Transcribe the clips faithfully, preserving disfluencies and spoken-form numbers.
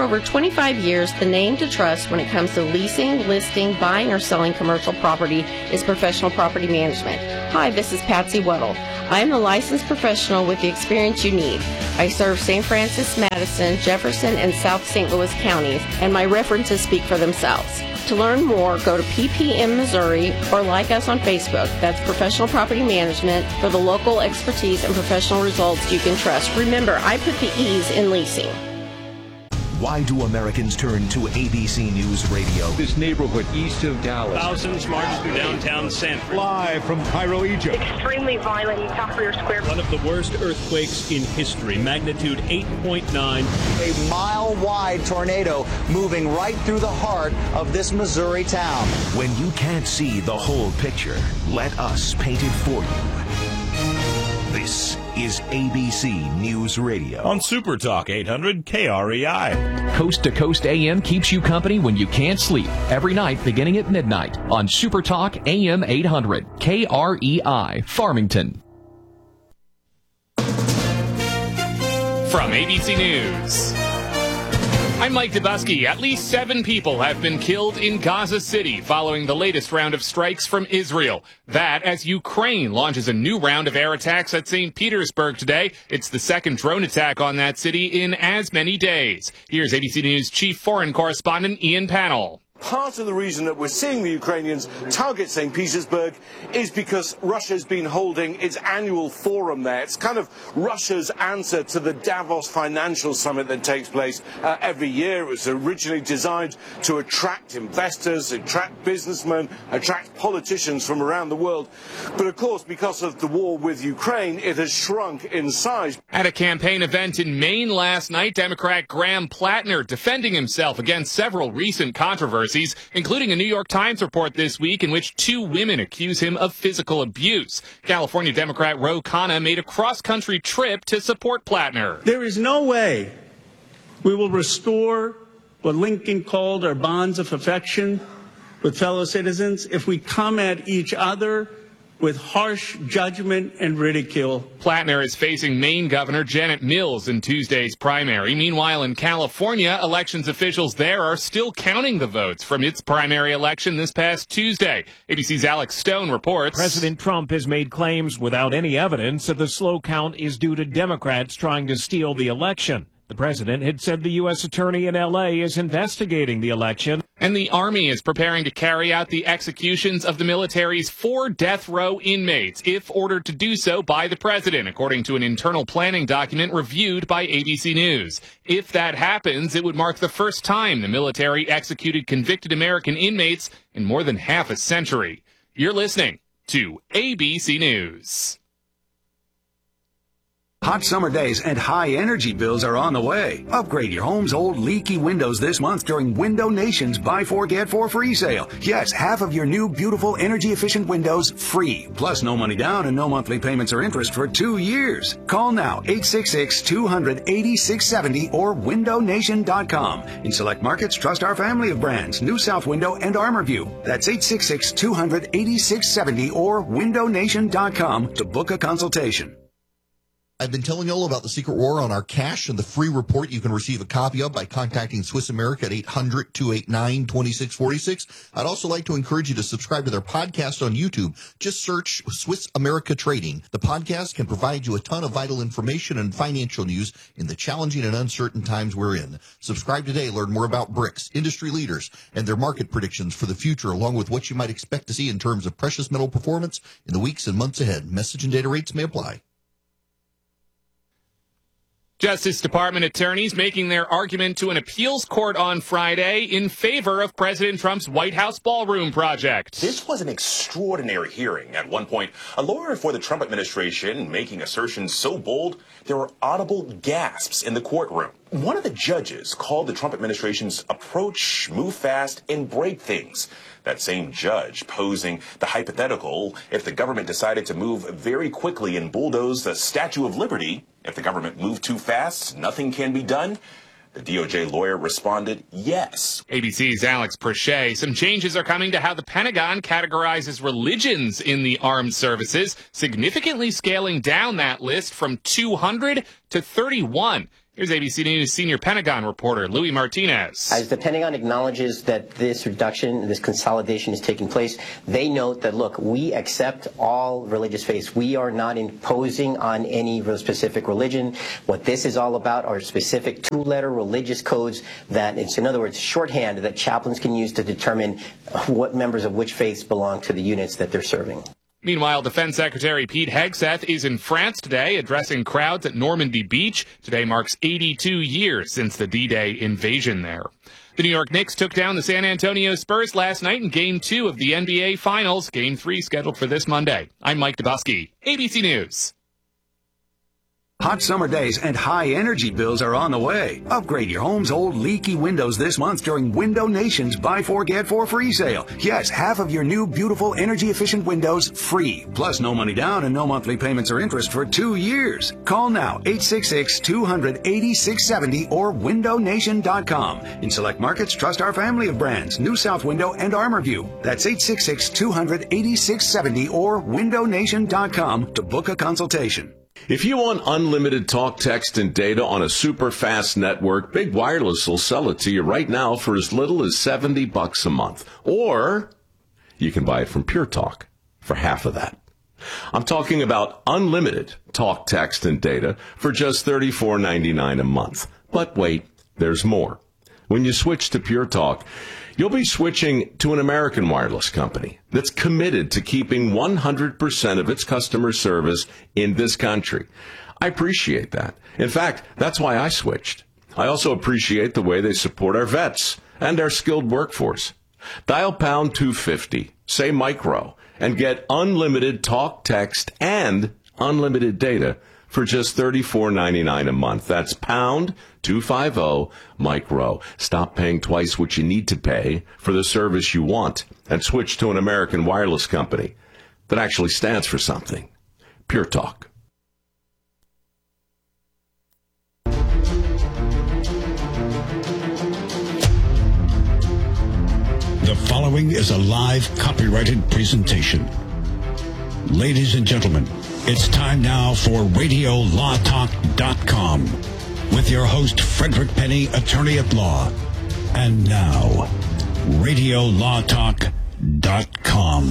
over twenty-five years, the name to trust when it comes to leasing, listing, buying, or selling commercial property is Professional Property Management. Hi, this is Patsy Weddle. I am the licensed professional with the experience you need. I serve Saint Francis, Madison, Jefferson, and South Saint Louis counties, and my references speak for themselves. To learn more, go to P P M Missouri or like us on Facebook. That's Professional Property Management for the local expertise and professional results you can trust. Remember, I put the E's in leasing. Why do Americans turn to A B C News Radio? This neighborhood east of Dallas. Thousands marching through downtown San Fran. Live from Cairo, Egypt. Extremely violent in Tahrir Square. One of the worst earthquakes in history, magnitude eight point nine. A mile-wide tornado moving right through the heart of this Missouri town. When you can't see the whole picture, let us paint it for you. This is A B C News Radio. On Super Talk eight hundred K R E I. Coast to Coast A M keeps you company when you can't sleep. Every night beginning at midnight on Super Talk A M eight hundred K R E I, Farmington. From A B C News, I'm Mike Dubusky. At least seven people have been killed in Gaza City following the latest round of strikes from Israel. That as Ukraine launches a new round of air attacks at Saint Petersburg today. It's the second drone attack on that city in as many days. Here's A B C News chief foreign correspondent Ian Pannell. Part of the reason that we're seeing the Ukrainians target Saint Petersburg is because Russia's been holding its annual forum there. It's kind of Russia's answer to the Davos Financial Summit that takes place uh, every year. It was originally designed to attract investors, attract businessmen, attract politicians from around the world. But of course, because of the war with Ukraine, it has shrunk in size. At a campaign event in Maine last night, Democrat Graham Plattner defending himself against several recent controversies, including a New York Times report this week in which two women accuse him of physical abuse. California Democrat Ro Khanna made a cross-country trip to support Plattner. There is no way we will restore what Lincoln called our bonds of affection with fellow citizens if we come at each other with harsh judgment and ridicule. Plattner is facing Maine Governor Janet Mills in Tuesday's primary. Meanwhile, in California, elections officials there are still counting the votes from its primary election this past Tuesday. A B C's Alex Stone reports. President Trump has made claims without any evidence that the slow count is due to Democrats trying to steal the election. The president had said the U S attorney in L A is investigating the election. And the Army is preparing to carry out the executions of the military's four death row inmates, if ordered to do so by the president, according to an internal planning document reviewed by A B C News. If that happens, it would mark the first time the military executed convicted American inmates in more than half a century. You're listening to A B C News. Hot summer days and high energy bills are on the way. Upgrade your home's old leaky windows this month during Window Nation's Buy Four Get Four free sale. Yes, half of your new beautiful energy efficient windows free. Plus no money down and no monthly payments or interest for two years. Call now eight six six, two hundred, eighty-six seventy or window nation dot com. In select markets, trust our family of brands, New South Window and ArmorView. That's eight six six, two hundred, eighty-six seventy or window nation dot com to book a consultation. I've been telling you all about the secret war on our cash and the free report you can receive a copy of by contacting Swiss America at eight hundred, two eight nine, two six four six. I'd also like to encourage you to subscribe to their podcast on YouTube. Just search Swiss America Trading. The podcast can provide you a ton of vital information and financial news in the challenging and uncertain times we're in. Subscribe today. Learn more about BRICS, industry leaders, and their market predictions for the future, along with what you might expect to see in terms of precious metal performance in the weeks and months ahead. Message and data rates may apply. Justice Department attorneys making their argument to an appeals court on Friday in favor of President Trump's White House ballroom project. This was an extraordinary hearing. At one point, a lawyer for the Trump administration making assertions so bold, there were audible gasps in the courtroom. One of the judges called the Trump administration's approach move fast and break things. That same judge posing the hypothetical if the government decided to move very quickly and bulldoze the Statue of Liberty. If the government moved too fast, nothing can be done. The D O J lawyer responded, yes. A B C's Alex Prochet. Some changes are coming to how the Pentagon categorizes religions in the armed services, significantly scaling down that list from two hundred to thirty-one. Here's A B C News senior Pentagon reporter Louis Martinez. As the Pentagon acknowledges that this reduction, this consolidation is taking place, they note that, look, we accept all religious faiths. We are not imposing on any specific religion. What this is all about are specific two-letter religious codes that, it's in other words, shorthand that chaplains can use to determine what members of which faiths belong to the units that they're serving. Meanwhile, Defense Secretary Pete Hegseth is in France today addressing crowds at Normandy Beach. Today marks eighty-two years since the D-Day invasion there. The New York Knicks took down the San Antonio Spurs last night in Game two of the N B A Finals. Game three scheduled for this Monday. I'm Mike Dubusky, A B C News. Hot summer days and high energy bills are on the way. Upgrade your home's old leaky windows this month during Window Nation's Buy Four Get Four free sale. Yes, half of your new beautiful energy efficient windows free. Plus no money down and no monthly payments or interest for two years. Call now eight six six, two hundred, eighty-six seventy or window nation dot com. In select markets, trust our family of brands, New South Window and ArmorView. That's eight six six, two hundred, eighty-six seventy or window nation dot com to book a consultation. If you want unlimited talk, text, and data on a super fast network, Big Wireless will sell it to you right now for as little as seventy bucks a month. Or you can buy it from Pure Talk for half of that. I'm talking about unlimited talk, text, and data for just thirty-four ninety-nine a month. But wait, there's more. When you switch to Pure Talk, you'll be switching to an American wireless company that's committed to keeping one hundred percent of its customer service in this country. I appreciate that. In fact, that's why I switched. I also appreciate the way they support our vets and our skilled workforce. Dial pound two fifty, say micro, and get unlimited talk, text, and unlimited data for just thirty-four ninety-nine a month. That's pound two fifty micro. Stop paying twice what you need to pay for the service you want and switch to an American wireless company that actually stands for something. Pure Talk. The following is a live copyrighted presentation. Ladies and gentlemen, it's time now for radio law talk dot com with your host, Frederick Penny, attorney at law. And now, radio law talk dot com.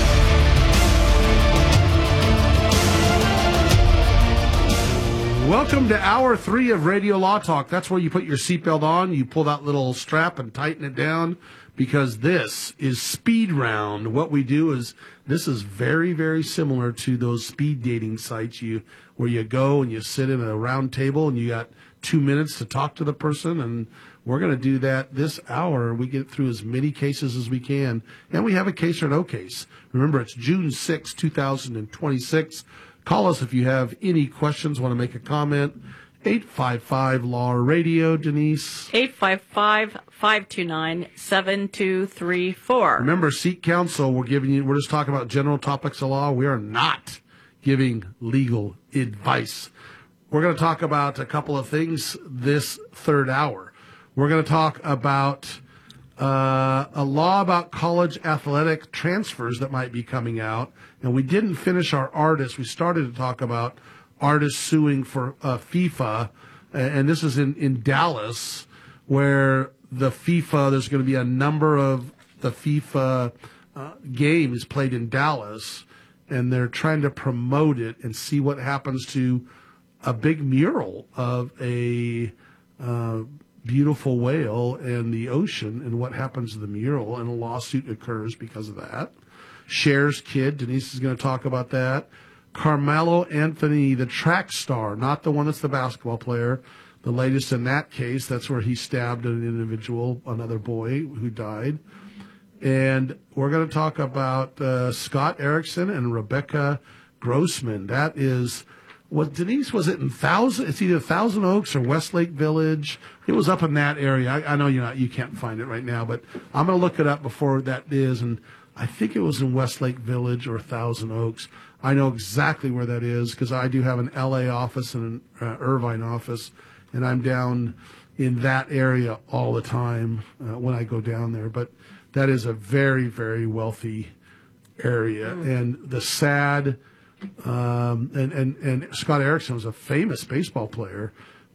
Welcome to hour three of Radio Law Talk. That's where you put your seatbelt on, you pull that little strap and tighten it down, because this is Speed Round. What we do is, this is very, very similar to those speed dating sites you where you go and you sit in a round table and you got two minutes to talk to the person, and we're going to do that this hour. We get through as many cases as we can, and we have a case or no case. Remember, it's June sixth, two thousand twenty-six. Call us if you have any questions, want to make a comment. eight five five Law Radio, Denise. eight five five, five two nine, seven two three four. Remember, Seek Counsel, we're giving you, we're just talking about general topics of law. We are not giving legal advice. We're going to talk about a couple of things this third hour. We're going to talk about uh, a law about college athletic transfers that might be coming out. And we didn't finish our artists. We started to talk about artists suing for uh, FIFA, and this is in, in Dallas, where the FIFA, there's going to be a number of the FIFA uh, games played in Dallas, and they're trying to promote it and see what happens to a big mural of a uh, beautiful whale in the ocean, and what happens to the mural, and a lawsuit occurs because of that. Cher's kid, Denise is going to talk about that. Carmelo Anthony, the track star, not the one that's the basketball player. The latest in that case, that's where he stabbed an individual, another boy who died. And we're going to talk about uh, Scott Erickson and Rebecca Grossman. That is, what Denise, was it in Thousand? It's either Thousand Oaks or Westlake Village. It was up in that area. I, I know you're not, you can't find it right now, but I'm going to look it up before that is. And I think it was in Westlake Village or Thousand Oaks. I know exactly where that is because I do have an L A office and an uh, Irvine office, and I'm down in that area all the time uh, when I go down there. But that is a very, very wealthy area. Mm. And the sad, um, and, and, and Scott Erickson was a famous baseball player,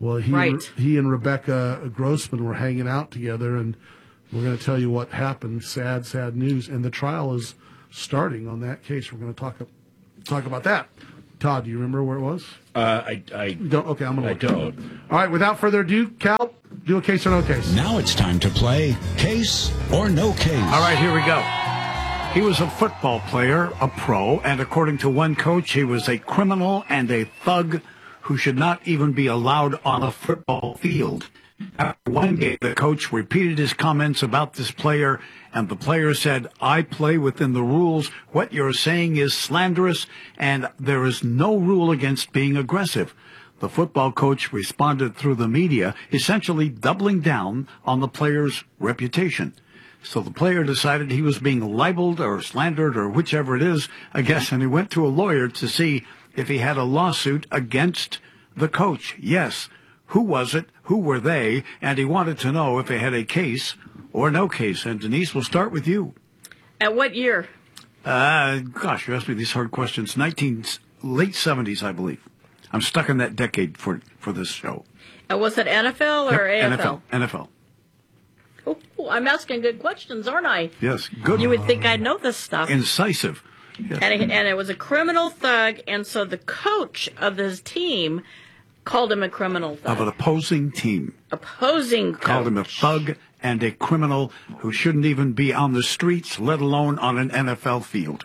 Well, he Right. he and Rebecca Grossman were hanging out together, and we're going to tell you what happened. Sad, sad news. And the trial is starting on that case. We're going to talk talk about that. Todd, do you remember where it was? Uh, I, I You don't. Okay, I'm going I to. don't. All right. Without further ado, Cal, do a case or no case. Now it's time to play Case or No Case. All right, here we go. He was a football player, a pro, and according to one coach, he was a criminal and a thug who should not even be allowed on a football field. After one game, the coach repeated his comments about this player, and the player said, I play within the rules. What you're saying is slanderous, and there is no rule against being aggressive. The football coach responded through the media, essentially doubling down on the player's reputation. So the player decided he was being libeled or slandered or whichever it is, I guess, and he went to a lawyer to see if he had a lawsuit against the coach. Yes. Who was it? Who were they? And he wanted to know if he had a case or no case. And Denise, we'll start with you. At what year? Uh, gosh, you asked me these hard questions. Nineteen late seventies, I believe. I'm stuck in that decade for for this show. Uh, was it N F L or Yep, A F L? N F L. N F L. Ooh, I'm asking good questions, aren't I? Yes, good. You would think I'd know this stuff. Incisive. Yes. And, it, and it was a criminal thug, and so the coach of his team called him a criminal thug. Of an opposing team. Opposing coach. Called him a thug and a criminal who shouldn't even be on the streets, let alone on an N F L field.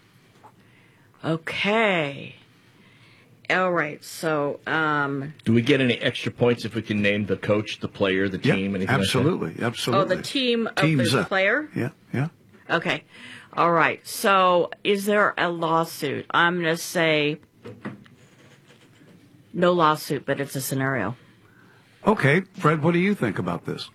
Okay. All right, so... Um, Do we get any extra points if we can name the coach, the player, the team, Yep, anything absolutely, like that? absolutely. oh, the team of Teams, the uh, player? Yeah, yeah. Okay. All right, so is there a lawsuit? I'm going to say no lawsuit, but it's a scenario. Okay, Fred, what do you think about this?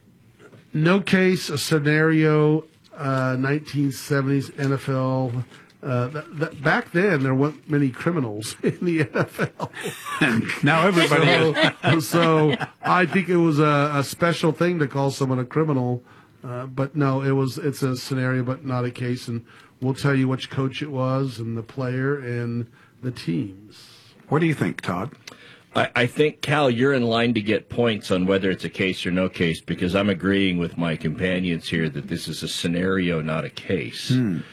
No case, a scenario, uh, nineteen seventies N F L. Uh, th- th- back then, there weren't many criminals in the N F L. And now everybody so, so I think it was a, a special thing to call someone a criminal. Uh, but no, it was it's a scenario, but not a case. And we'll tell you which coach it was and the player and the teams. What do you think, Todd? I, I think, Cal, you're in line to get points on whether it's a case or no case, because I'm agreeing with my companions here that this is a scenario, not a case. Hmm.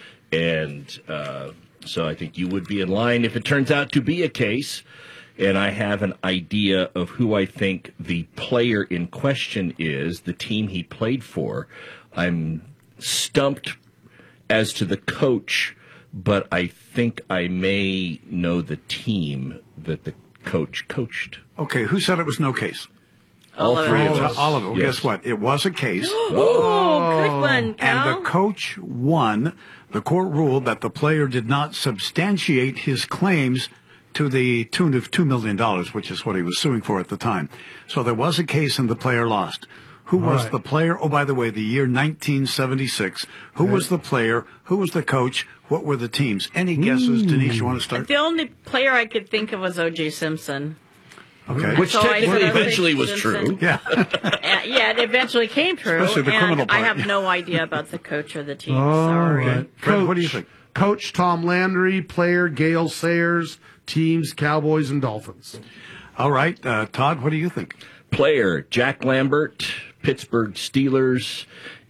And uh, so I think you would be in line if it turns out to be a case. And I have an idea of who I think the player in question is, the team he played for. I'm stumped as to the coach, but I think I may know the team that the coach coached. Okay, who said it was no case? All three of us. All of them. Well, Yes. guess what? It was a case. Oh, good one, Cal. And the coach won. The court ruled that the player did not substantiate his claims to the tune of two million dollars, which is what he was suing for at the time. So there was a case and the player lost. Who All was right. the player? Oh, by the way, the year nineteen seventy-six. Who Okay. was the player? Who was the coach? What were the teams? Any guesses, Denise? You want to start? The only player I could think of was O J Simpson. Okay. Which So I technically said O J eventually was Simpson. true. Yeah. Uh, yeah, it eventually came true. Especially the and criminal I part. have no idea about the coach or the team. All Sorry. right. Fred, Coach, what do you think? Coach Tom Landry, player Gale Sayers, teams Cowboys and Dolphins. All right. Uh, Todd, what do you think? Player Jack Lambert, Pittsburgh Steelers,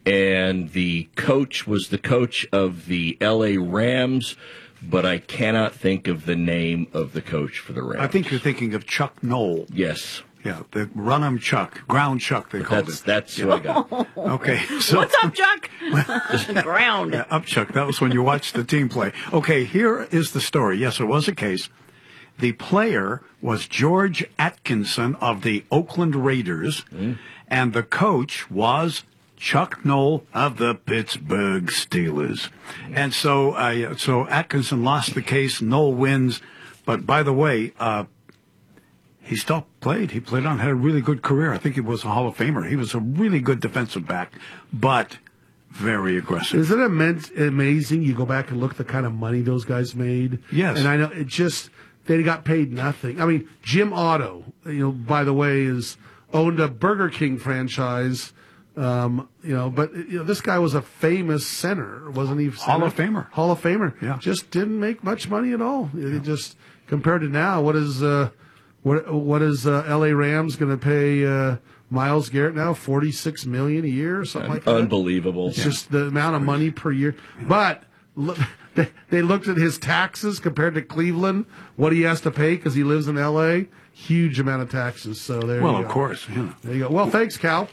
and the coach was the coach of the L A Rams, but I cannot think of the name of the coach for the Rams. I think you're thinking of Chuck Knoll. Yes. Yeah, the Run-em Chuck, Ground Chuck, they called That's it. that's Yeah. who I got. Okay. So, What's up, Chuck? Ground. Yeah, up Chuck. That was when you watched the team play. Okay, here is the story. Yes, it was a case. The player was George Atkinson of the Oakland Raiders, Mm. and the coach was Chuck Knoll of the Pittsburgh Steelers. And so, uh, so Atkinson lost the case. Knoll wins. But by the way, uh, he still played. He played on, had a really good career. I think he was a Hall of Famer. He was a really good defensive back, but very aggressive. Isn't it immense, amazing? You go back and look at the kind of money those guys made. Yes. And I know it just, they got paid nothing. I mean, Jim Otto, you know, by the way, is owned a Burger King franchise. Um, you know, but you know, this guy was a famous center, wasn't he? Hall of Famer. Hall of Famer. Yeah. Just didn't make much money at all. It just compared to now, what is uh, What what is uh, L A Rams going to pay uh, Myles Garrett now? forty-six million dollars a year or something like that? Unbelievable. It's just the amount of money per year. But look, they, they looked at his taxes compared to Cleveland, what he has to pay because he lives in L A. Huge amount of taxes. So there Well, you of go. course. Yeah. There you go. Well, thanks, Cal.